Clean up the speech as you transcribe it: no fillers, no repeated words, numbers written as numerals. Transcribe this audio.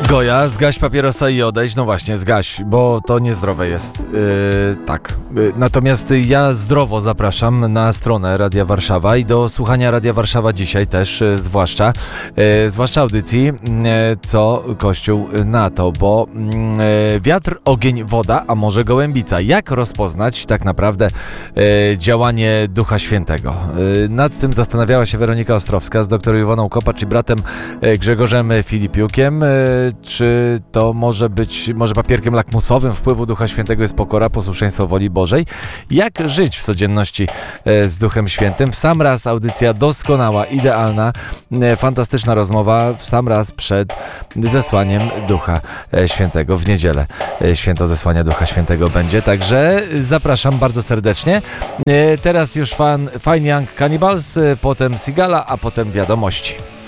Goja, zgaś papierosa i odejdź. No właśnie, zgaś, bo to niezdrowe jest. Tak. Natomiast ja zdrowo zapraszam na stronę Radia Warszawa i do słuchania Radia Warszawa dzisiaj też, zwłaszcza audycji Co Kościół na to, bo wiatr, ogień, woda, a może gołębica. Jak rozpoznać tak naprawdę działanie Ducha Świętego? Nad tym zastanawiała się Weronika Ostrowska z dr Iwoną Kopacz i bratem Grzegorzem Filipiukiem. Czy to może papierkiem lakmusowym wpływu Ducha Świętego jest pokora, posłuszeństwo woli Bożej? Jak żyć w codzienności z Duchem Świętym? W sam raz audycja doskonała, idealna, fantastyczna rozmowa w sam raz przed zesłaniem Ducha Świętego. W niedzielę święto zesłania Ducha Świętego będzie, także zapraszam bardzo serdecznie. Teraz już Fine Young Cannibals, potem Sigala, a potem wiadomości.